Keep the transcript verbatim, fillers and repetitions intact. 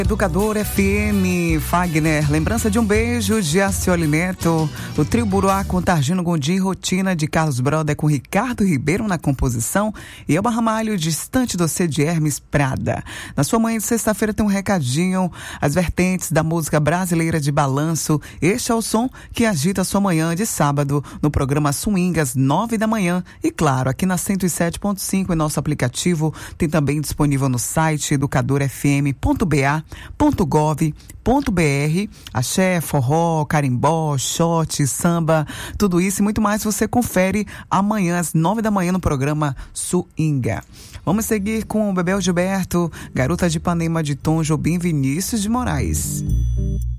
Educador F M, Fagner, lembrança de um beijo de Acioli Neto, o trio Buruá com Targino Gondim, rotina de Carlos Broder com Ricardo Ribeiro na composição e Elba Ramalho, distante do C de Hermes Prada. Na sua manhã de sexta-feira tem um recadinho, as vertentes da música brasileira de balanço. Este é o som que agita a sua manhã de sábado no programa Swing às nove da manhã e claro, aqui na cento e sete ponto cinco em nosso aplicativo, tem também disponível no site educador f m ponto b a ponto gov ponto b r, axé, forró, carimbó, shot, samba, tudo isso e muito mais você confere amanhã às nove da manhã no programa Swinga. Vamos seguir com o Bebel Gilberto, Garota de Ipanema de Tom Jobim Vinícius de Moraes.